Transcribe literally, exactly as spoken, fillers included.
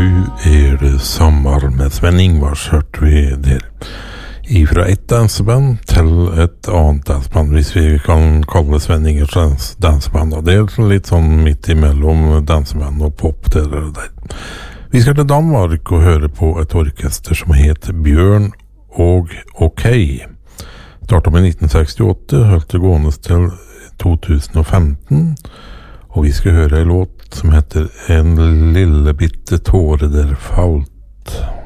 Nu är det sommar med Sven Ingvars, hørte vi der. Ifra ett danseband til et annet danseband, hvis vi kan kalle Sven Ingvars dans danseband. Det er litt sånn midt imellom danseband og pop der og der. Vi skal til Danmark og høre på et orkester som heter Bjørn og OK. Startet med nitten sekstiåtte, holdt det gående til to tusen og femten, og vi skal høre en låt som heter En lille bitte tåre der falt.